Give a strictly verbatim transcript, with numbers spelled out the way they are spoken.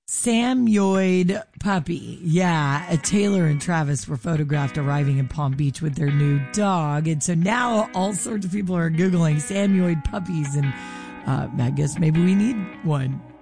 Samoyed puppy. Yeah, uh, Taylor and Travis were photographed arriving in Palm Beach with their new dog. And so now all sorts of people are Googling Samoyed puppies. And uh, I guess maybe we need one.